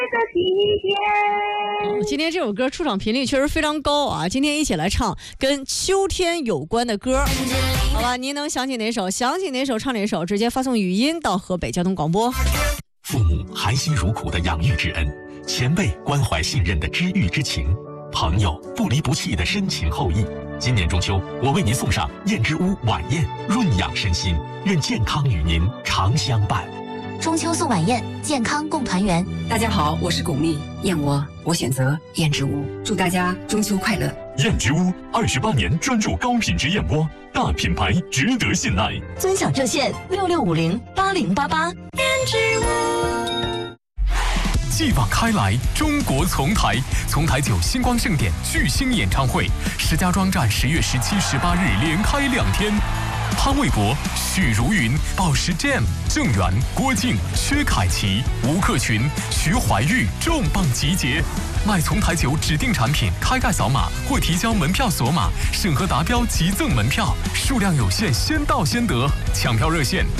今天这首歌出场频率确实非常高啊！今天一起来唱跟秋天有关的歌，好吧？您能想起哪首？想起哪首唱哪首，直接发送语音到河北交通广播。 父母含辛茹苦的养育之恩，前辈关怀信任的知遇之情，朋友不离不弃的深情厚谊。今年中秋，我为您送上燕之屋晚宴，润养身心，愿健康与您常相伴。 中秋送晚宴，健康共团圆。 大家好，我是巩俐，燕窝我选择燕之屋，祝大家中秋快乐。 燕之屋28年专注高品质燕窝，大品牌值得信赖。 尊享热线66508088。燕之屋。 继往开来，中国丛台9星光盛典巨星演唱会，石家庄站10月17、18日连开2天。潘玮柏、许茹芸、宝石 Jam、郑源、郭靖、薛凯琪、吴克群、徐怀钰重磅集结。买丛台酒指定产品，开盖扫码或提交门票锁码，审核达标即赠门票，数量有限，先到先得。抢票热线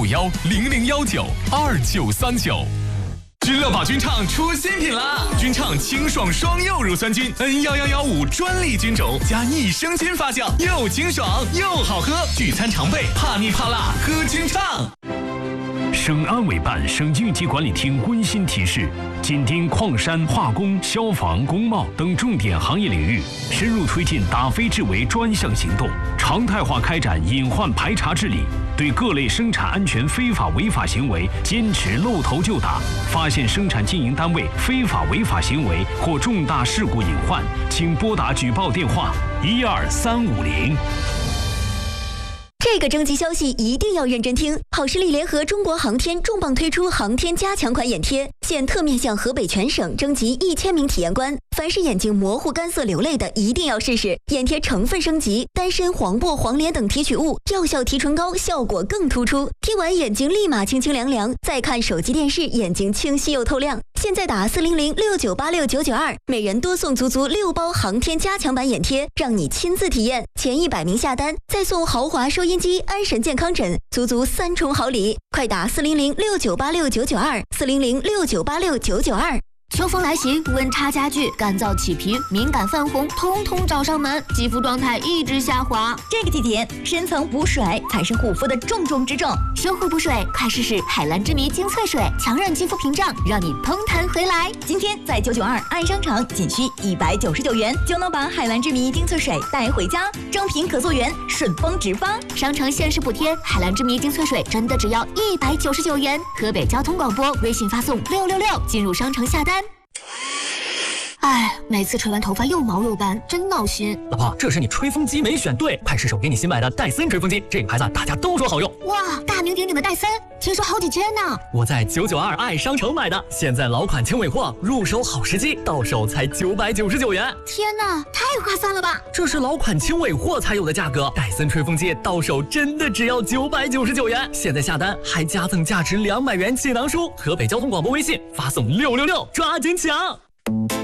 15100192939。君乐宝君畅出新品啦！君畅清爽双柚乳酸菌 N11115专利菌种加益生菌发酵，又清爽又好喝，聚餐常备，怕腻怕辣喝君畅。 省安委办、省应急管理厅温馨提示：紧盯矿山、化工、消防、工贸等重点行业领域，深入推进打非治为专项行动，常态化开展隐患排查治理。对各类生产安全非法违法行为坚持露头就打，发现生产经营单位非法违法行为或重大事故隐患，请拨打举报电话12350。 这个征集消息一定要认真听！好视力联合中国航天重磅推出航天加强款眼贴，现特面向河北全省征集1000名体验官，凡是眼睛模糊、干涩、流泪的，一定要试试。眼贴成分升级，丹参、黄柏、黄连等提取物，药效提纯高，效果更突出。贴完眼睛立马清清凉凉，再看手机电视，眼睛清晰又透亮。现在打40069869992，每人多送足6包航天加强版眼贴，让你亲自体验。前100名下单，再送豪华收音机、安神健康枕，足3重好礼。快打400698699240069869992。 秋风来袭，温差加剧，干燥起皮、敏感泛红，通通找上门，肌肤状态一直下滑。 这个季节，深层补水才是护肤的重中之重。 修护补水，快试试海蓝之谜精粹水，强韧肌肤屏障，让你嘭弹回来。 今天在992爱商场，仅需199元就能把海蓝之谜精粹水带回家，正品可溯源，顺丰直发。 商城限时补贴，海蓝之谜精粹水真的只要199元。河北交通广播微信发送666进入商城下单。哎，每次吹完头发又毛又干，真闹心。 老婆，这是你吹风机没选对，派失手给你新买的戴森吹风机，这个牌子大家都说好用。 哇，大名鼎鼎的戴森，听说好几千呢。 我在992爱商城买的，现在老款轻尾货，入手好时机，到手才999元。 天哪，太划算了吧！ 这是老款轻尾货才有的价格，戴森吹风机到手真的只要999元。现在下单还加赠价值200元气囊书。河北交通广播微信发送666，抓紧抢。